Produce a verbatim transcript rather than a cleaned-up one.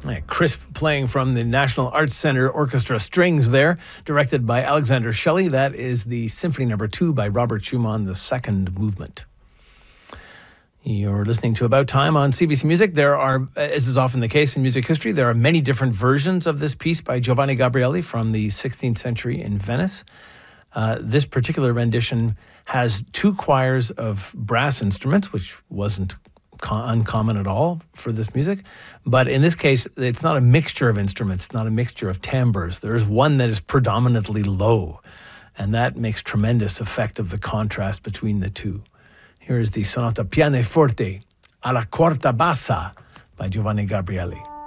Crisp playing from the National Arts Centre Orchestra Strings there, directed by Alexander Shelley. That is the Symphony Number Two by Robert Schumann, the second movement. You're listening to About Time on C B C Music. There are, as is often the case in music history, there are many different versions of this piece by Giovanni Gabrieli from the sixteenth century in Venice. Uh, this particular rendition has two choirs of brass instruments, which wasn't uncommon at all for this music. But in this case, it's not a mixture of instruments, it's not a mixture of timbres. There is one that is predominantly low, and that makes tremendous effect of the contrast between the two. Here is the Sonata Pianoforte alla Quarta Bassa by Giovanni Gabrieli.